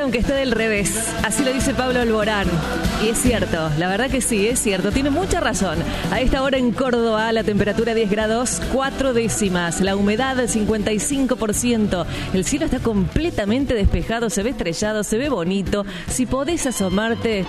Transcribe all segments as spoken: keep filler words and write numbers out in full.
aunque esté del revés. Así lo dice Pablo Alborán. Y es cierto, la verdad que sí, es cierto. Tiene mucha razón. A esta hora en Córdoba, la temperatura diez grados, cuatro décimas. La humedad cincuenta y cinco por ciento. El cielo está completamente despejado, se ve estrellado, se ve bonito. Si podés asomarte,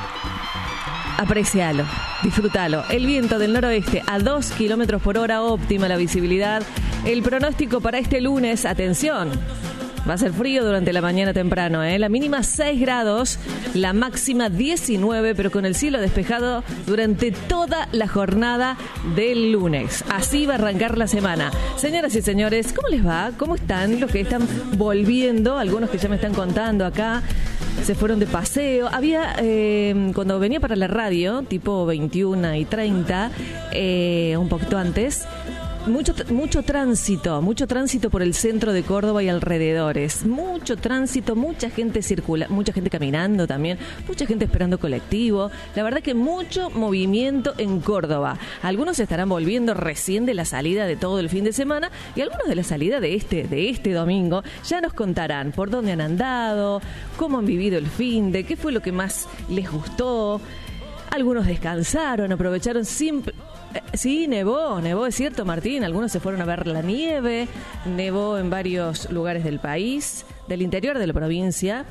aprecialo, disfrútalo. El viento del noroeste a dos kilómetros por hora, óptima la visibilidad. El pronóstico para este lunes, atención, va a ser frío durante la mañana temprano, ¿eh? La mínima seis grados, la máxima diecinueve, pero con el cielo despejado durante toda la jornada del lunes. Así va a arrancar la semana. Señoras y señores, ¿cómo les va? ¿Cómo están los que están volviendo? Algunos que ya me están contando acá. Se fueron de paseo. Había, eh, cuando venía para la radio, tipo veintiuna y treinta, eh, un poquito antes, Mucho, mucho tránsito, mucho tránsito por el centro de Córdoba y alrededores. Mucho tránsito, mucha gente circula, mucha gente caminando también, mucha gente esperando colectivo. La verdad que mucho movimiento en Córdoba. Algunos estarán volviendo recién de la salida de todo el fin de semana y algunos de la salida de este, de este domingo. Ya nos contarán por dónde han andado, cómo han vivido el fin de, qué fue lo que más les gustó. Algunos descansaron, aprovecharon siempre. Sí, nevó, nevó, es cierto, Martín. Algunos se fueron a ver la nieve. Nevó en varios lugares del país, del interior de la provincia.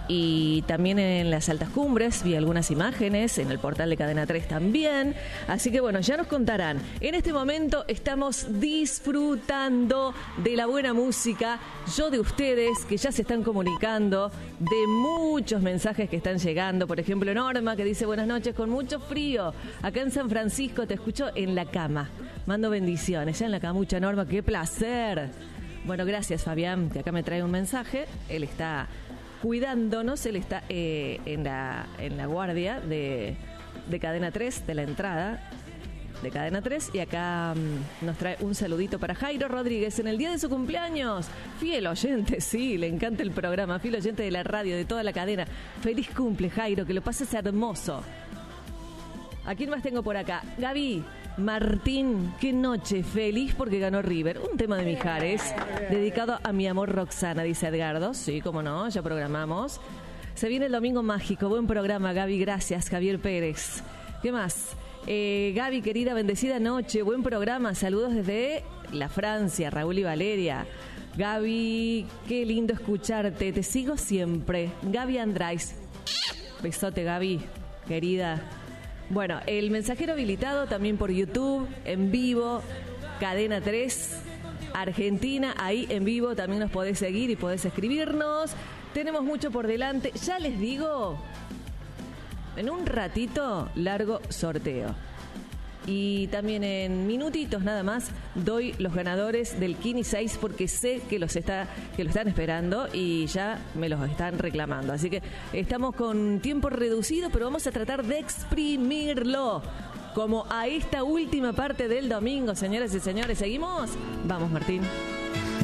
Y también en las altas cumbres vi algunas imágenes, en el portal de Cadena tres también. Así que bueno, ya nos contarán. En este momento estamos disfrutando de la buena música. Yo de ustedes que ya se están comunicando, de muchos mensajes que están llegando. Por ejemplo, Norma que dice buenas noches con mucho frío. Acá en San Francisco te escucho en la cama. Mando bendiciones. Ya en la camucha, Norma, qué placer. Bueno, gracias Fabián, que acá me trae un mensaje. Él está cuidándonos, él está eh, en, la, en la guardia de, de Cadena tres, de la entrada de Cadena tres, y acá um, nos trae un saludito para Jairo Rodríguez en el día de su cumpleaños. Fiel oyente, sí, le encanta el programa, fiel oyente de la radio, de toda la cadena. Feliz cumple, Jairo, que lo pases hermoso. ¿A quién más tengo por acá? Gaby Martín, qué noche, feliz porque ganó River. Un tema de Mijares, dedicado a mi amor Roxana, dice Edgardo. Sí, cómo no, ya programamos. Se viene el domingo mágico, buen programa, Gaby, gracias, Javier Pérez. ¿Qué más? Eh, Gaby, querida, bendecida noche, buen programa, saludos desde la Francia, Raúl y Valeria. Gaby, qué lindo escucharte, te sigo siempre. Gaby Andrés, besote, Gaby, querida. Bueno, el mensajero habilitado también por YouTube, en vivo, Cadena tres, Argentina, ahí en vivo también nos podés seguir y podés escribirnos. Tenemos mucho por delante. Ya les digo, en un ratito, largo sorteo. Y también en minutitos nada más doy los ganadores del Kini seis porque sé que los está que lo están esperando y ya me los están reclamando. Así que estamos con tiempo reducido, pero vamos a tratar de exprimirlo. Como a esta última parte del domingo, señoras y señores. ¿Seguimos? Vamos, Martín.